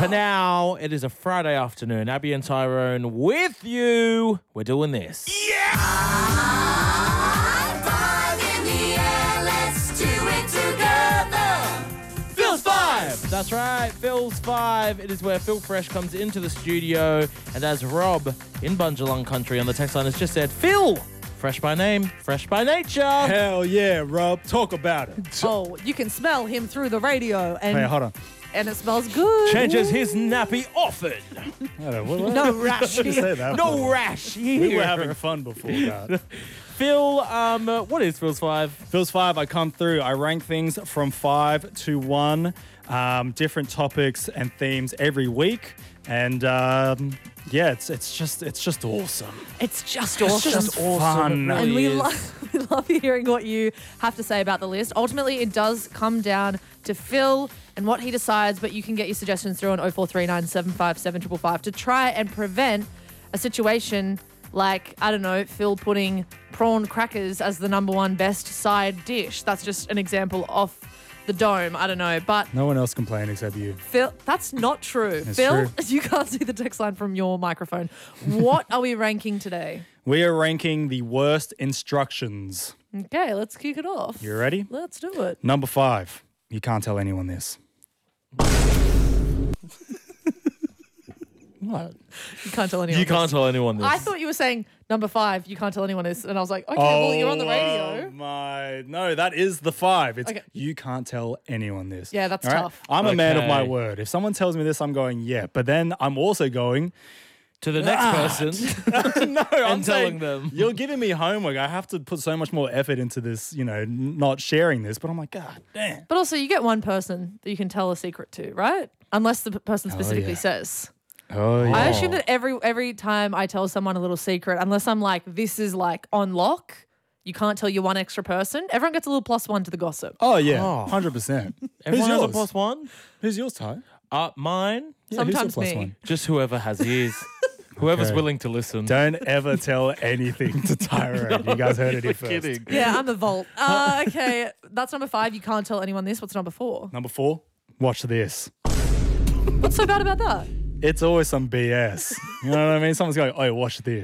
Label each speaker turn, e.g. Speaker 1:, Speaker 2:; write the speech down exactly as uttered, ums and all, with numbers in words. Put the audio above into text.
Speaker 1: For now, it is a Friday afternoon. Abby and Tyrone with you. We're doing this.
Speaker 2: Yeah! Five in the air, let's do it together.
Speaker 1: Phil's Five! That's right, Phil's Five. It is where Phil Fresh comes into the studio, and as Rob in Bundjalung Country on the text line has just said, Phil! Fresh by name, fresh by nature.
Speaker 3: Hell yeah, Rob. Talk about it.
Speaker 4: Oh, you can smell him through the radio, and
Speaker 3: Hey, hold on.
Speaker 4: and it smells good.
Speaker 1: Changes his nappy often.
Speaker 3: Hold on. What, what?
Speaker 4: No rash.
Speaker 3: Just say that.
Speaker 1: No rash here.
Speaker 3: We were having fun before that.
Speaker 1: Phil, um, what is Phil's Five?
Speaker 3: Phil's Five, I come through. I rank things from five to one. Um, different topics and themes every week. And um, yeah, it's it's just it's just awesome.
Speaker 4: It's just awesome.
Speaker 3: just fun.
Speaker 1: It
Speaker 4: and we
Speaker 1: really is.
Speaker 4: love we love hearing what you have to say about the list. Ultimately, it does come down to Phil and what he decides, but you can get your suggestions through on oh four three nine, seven five seven, five five five to try and prevent a situation like, I don't know, Phil putting prawn crackers as the number one best side dish. That's just an example off the dome. I don't know, but
Speaker 3: No one else complained except you.
Speaker 4: Phil, that's not true.
Speaker 3: It's
Speaker 4: Phil,
Speaker 3: true.
Speaker 4: you can't see the text line from your microphone. What are we ranking today?
Speaker 3: We are ranking the worst instructions.
Speaker 4: Okay, let's kick it off.
Speaker 3: You ready?
Speaker 4: Let's do it.
Speaker 3: Number five. You can't tell anyone this.
Speaker 4: What? You can't tell anyone.
Speaker 1: You can't
Speaker 4: this.
Speaker 1: tell anyone this.
Speaker 4: I thought you were saying number five. You can't tell anyone this, and I was like, okay, well, you're on the
Speaker 3: Oh
Speaker 4: radio.
Speaker 3: my! No, that is the five. It's
Speaker 4: Okay.
Speaker 3: you can't tell anyone this.
Speaker 4: Yeah, that's
Speaker 3: All right?
Speaker 4: tough.
Speaker 3: I'm a man of my
Speaker 1: Okay.
Speaker 3: word. If someone tells me this, I'm going yeah. But then I'm also going
Speaker 1: to the next
Speaker 3: Ah.
Speaker 1: person.
Speaker 3: no. I'm
Speaker 1: And telling
Speaker 3: saying,
Speaker 1: them.
Speaker 3: You're giving me homework. I have to put so much more effort into this. You know, n- not sharing this. But I'm like, God damn.
Speaker 4: But also, you get one person that you can tell a secret to, right? Unless the p- person specifically
Speaker 3: yeah.
Speaker 4: says.
Speaker 3: Oh yeah.
Speaker 4: I assume that every every time I tell someone a little secret, unless I'm like, this is like on lock, you can't tell your one extra person. Everyone gets a little plus one to the gossip.
Speaker 3: Oh yeah.
Speaker 1: Oh.
Speaker 3: Hundred percent. Who's
Speaker 1: Everyone has a
Speaker 3: yours?
Speaker 1: plus one.
Speaker 3: Who's yours, Ty?
Speaker 1: Uh, mine,
Speaker 3: Yeah, who's your
Speaker 4: Sometimes
Speaker 3: plus
Speaker 4: me.
Speaker 3: one?
Speaker 1: just whoever has ears. Whoever's
Speaker 3: Okay.
Speaker 1: willing to listen.
Speaker 3: Don't ever tell anything to Tyrone. You guys heard it here
Speaker 1: We're
Speaker 3: first.
Speaker 1: kidding.
Speaker 4: Yeah, I'm a vault. Uh, okay, that's number five. You can't tell anyone this. What's number four?
Speaker 3: Number four. Watch this.
Speaker 4: What's so bad about that?
Speaker 3: It's always some B S. You know what I mean? Someone's going, oh, watch this.